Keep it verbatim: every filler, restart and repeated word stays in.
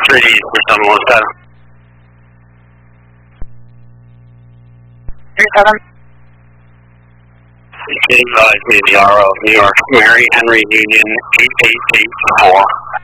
three Ds for seven one seven. three seven. Advise me the R O of New York, Mary Henry Union eight eight eight four.